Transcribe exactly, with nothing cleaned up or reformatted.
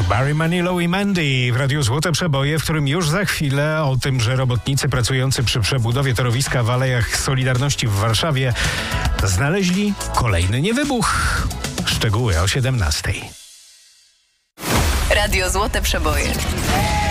Barry Manilow i Mandy w Radiu Złote Przeboje, w którym już za chwilę o tym, że robotnicy pracujący przy przebudowie torowiska w Alejach Solidarności w Warszawie znaleźli kolejny niewybuch. Szczegóły o siedemnastej. Radio Złote Przeboje.